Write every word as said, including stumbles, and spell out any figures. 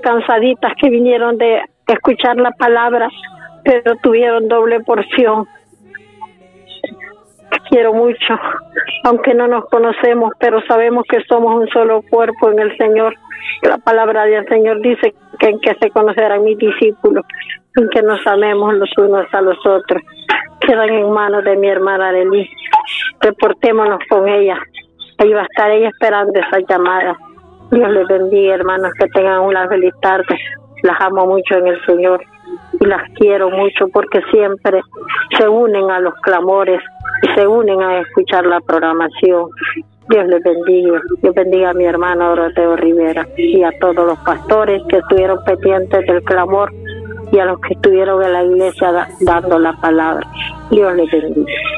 cansaditas que vinieron de escuchar la palabra, pero tuvieron doble porción. Quiero mucho, aunque no nos conocemos, pero sabemos que somos un solo cuerpo en el Señor. La palabra del Señor dice que en que se conocerán mis discípulos, en que nos amemos los unos a los otros. Quedan en manos de mi hermana Arely. Reportémonos con ella. Ahí va a estar ella esperando esa llamada. Dios les bendiga, hermanos, que tengan una feliz tarde. Las amo mucho en el Señor y las quiero mucho porque siempre se unen a los clamores y se unen a escuchar la programación. Dios les bendiga. Dios bendiga a mi hermano Doroteo Rivera y a todos los pastores que estuvieron pendientes del clamor y a los que estuvieron en la iglesia da- dando la palabra. Dios les bendiga.